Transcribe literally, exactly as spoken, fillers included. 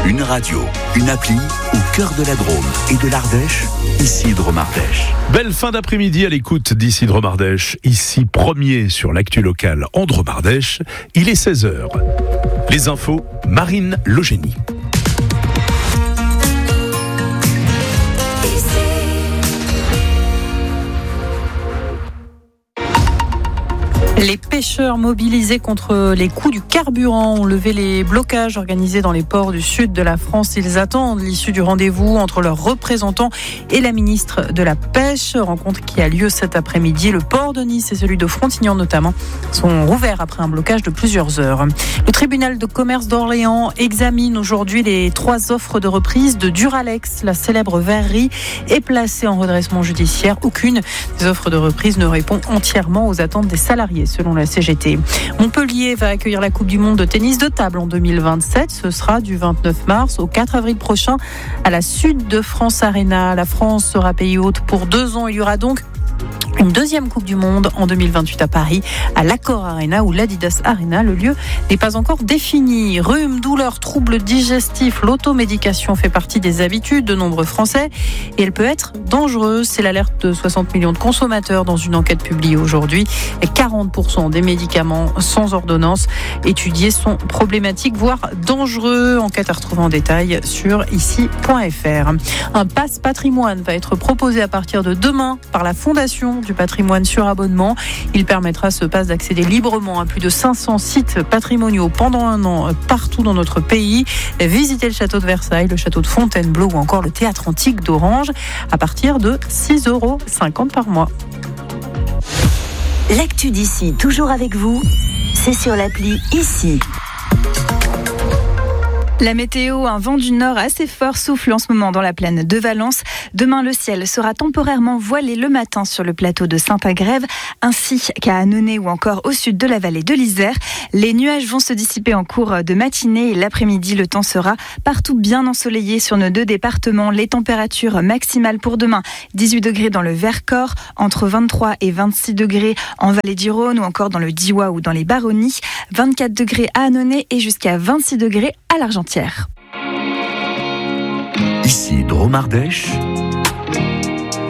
Une radio, une appli au cœur de la Drôme et de l'Ardèche, ici Drôme-Ardèche. Belle fin d'après-midi à l'écoute d'ici Drôme-Ardèche, ici premier sur l'actu locale en Drôme-Ardèche. Il est seize heures. Les infos, Marine Logénie. Les pêcheurs mobilisés contre les coûts du carburant ont levé les blocages organisés dans les ports du sud de la France. Ils attendent l'issue du rendez-vous entre leurs représentants et la ministre de la Pêche. Rencontre qui a lieu cet après-midi. Le port de Nice et celui de Frontignan notamment sont rouverts après un blocage de plusieurs heures. Le tribunal de commerce d'Orléans examine aujourd'hui les trois offres de reprise de Duralex. La célèbre verrerie est placée en redressement judiciaire. Aucune des offres de reprise ne répond entièrement aux attentes des salariés, selon la C G T. Montpellier va accueillir la Coupe du Monde de tennis de table en deux mille vingt-sept. Ce sera du vingt-neuf mars au quatre avril prochain à la Sud de France Arena. La France sera pays hôte pour deux ans. Il y aura donc une deuxième Coupe du Monde en deux mille vingt-huit à Paris, à l'Accor Arena ou l'Adidas Arena. Le lieu n'est pas encore défini. Rhume, douleurs, troubles digestifs, l'automédication fait partie des habitudes de nombreux Français et elle peut être dangereuse. C'est l'alerte de soixante millions de consommateurs dans une enquête publiée aujourd'hui. quarante pour cent des médicaments sans ordonnance étudiés sont problématiques, voire dangereux. Enquête à retrouver en détail sur ici point f r. Un pass patrimoine va être proposé à partir de demain par la Fondation du patrimoine sur abonnement. Il permettra ce pass d'accéder librement à plus de cinq cents sites patrimoniaux pendant un an partout dans notre pays. Visitez le château de Versailles, le château de Fontainebleau ou encore le théâtre antique d'Orange à partir de six euros cinquante par mois. L'actu d'ici, toujours avec vous, c'est sur l'appli ici. La météo, un vent du nord assez fort souffle en ce moment dans la plaine de Valence. Demain, le ciel sera temporairement voilé le matin sur le plateau de Saint-Agrève, ainsi qu'à Annonay ou encore au sud de la vallée de l'Isère. Les nuages vont se dissiper en cours de matinée et l'après-midi, le temps sera partout bien ensoleillé sur nos deux départements. Les températures maximales pour demain, dix-huit degrés dans le Vercors, entre vingt-trois et vingt-six degrés en vallée du Rhône ou encore dans le Diois ou dans les Baronnies, vingt-quatre degrés à Annonay et jusqu'à vingt-six degrés à l'Argentière. Ici Drôme-Ardèche,